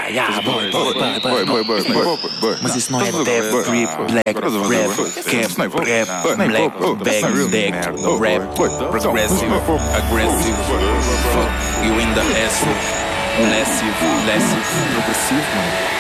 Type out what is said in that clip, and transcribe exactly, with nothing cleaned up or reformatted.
yeah, boy, boy, boy, boy, boy, boy, boy, boy. Mas isso não é death, creep, black, rap, cap, rap, black, bag, deck, rap, progressive, aggressive, fuck you in the ass, massive, massive, progressive, mano.